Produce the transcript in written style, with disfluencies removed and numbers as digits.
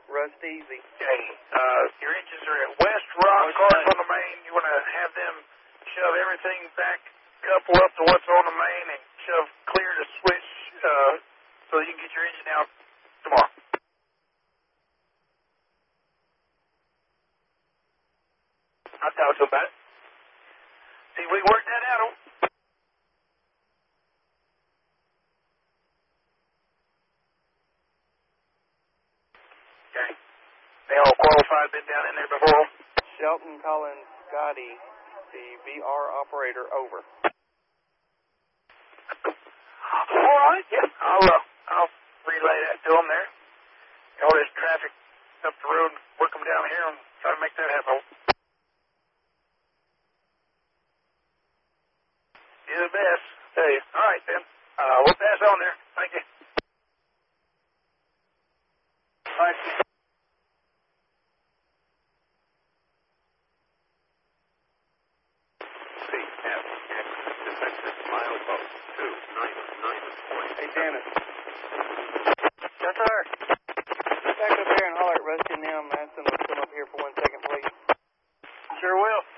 Rust Easy. Okay, your engines are at West Rock, cars on the main. You want to have them shove everything back, couple up to what's on the main, and shove clear to switch so you can get your engine out tomorrow. I'll talk to him about it. See if we can work that out. Okay. They all qualified, been down in there before. Shelton calling Scotty, the VR operator, over. All right, yeah. I'll relay that to them there. All this traffic up the road, work them down here and try to make that happen. Do the best. Hey, all right then. We'll pass on there. Thank you. All right. Hey, Dennis. Yes, sir. Get back up there and holler at Rusty and them. Ask them to come up here for 1 second, please. Sure will.